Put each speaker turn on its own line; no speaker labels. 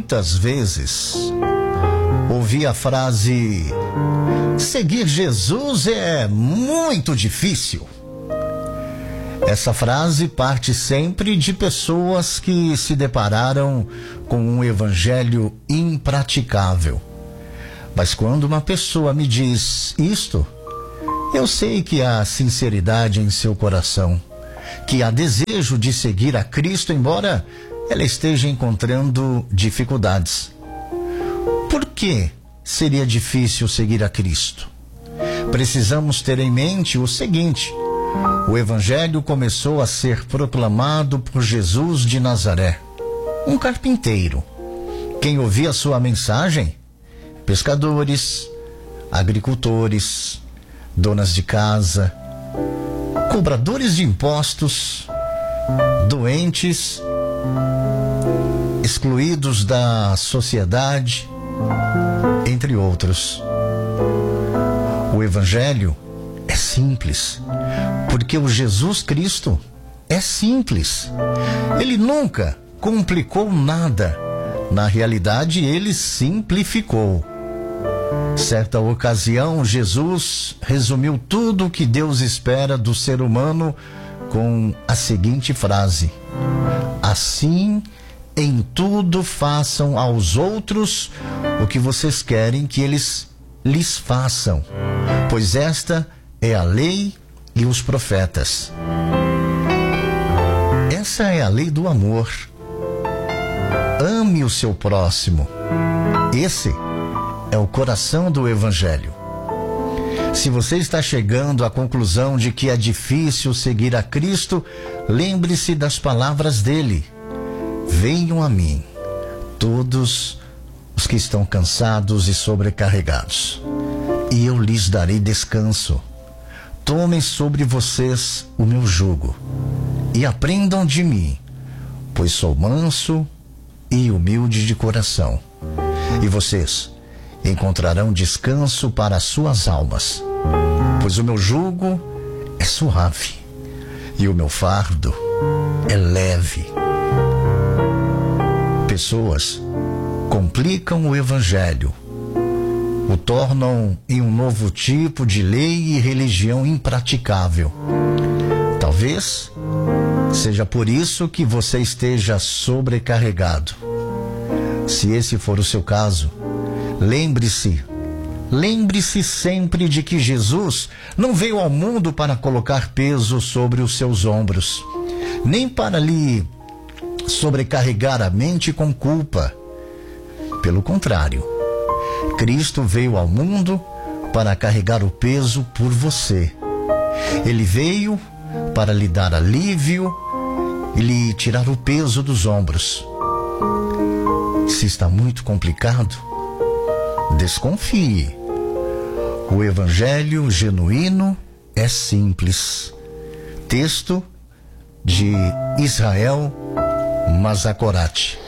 muitas vezes ouvi a frase: seguir Jesus é muito difícil. Essa frase parte sempre de pessoas que se depararam com um evangelho impraticável. Mas quando uma pessoa me diz isto, eu sei que há sinceridade em seu coração, que há desejo de seguir a Cristo, embora ela esteja encontrando dificuldades. Por que seria difícil seguir a Cristo? Precisamos ter em mente o seguinte: o Evangelho começou a ser proclamado por Jesus de Nazaré, um carpinteiro. Quem ouvia sua mensagem? Pescadores, agricultores, donas de casa, cobradores de impostos, doentes, excluídos da sociedade, entre outros. O Evangelho é simples, porque o Jesus Cristo é simples. Ele nunca complicou nada. Na realidade, ele simplificou. Certa ocasião, Jesus resumiu tudo o que Deus espera do ser humano com a seguinte frase: assim, em tudo façam aos outros o que vocês querem que eles lhes façam, pois esta é a lei e os profetas. Essa é a lei do amor. Ame o seu próximo. Esse é o coração do Evangelho. Se você está chegando à conclusão de que é difícil seguir a Cristo, lembre-se das palavras dele: venham a mim, todos os que estão cansados e sobrecarregados, e eu lhes darei descanso. Tomem sobre vocês o meu jugo e aprendam de mim, pois sou manso e humilde de coração, e vocês encontrarão descanso para as suas almas, pois o meu jugo é suave e o meu fardo é leve. Pessoas complicam o Evangelho, o tornam em um novo tipo de lei e religião impraticável. Talvez seja por isso que você esteja sobrecarregado. Se esse for o seu caso, lembre-se sempre de que Jesus não veio ao mundo para colocar peso sobre os seus ombros, nem para lhe sobrecarregar a mente com culpa. Pelo contrário, Cristo veio ao mundo para carregar o peso por você. Ele veio para lhe dar alívio e lhe tirar o peso dos ombros. Se está muito complicado, desconfie. O Evangelho genuíno é simples. Texto de Israel Mazakorati.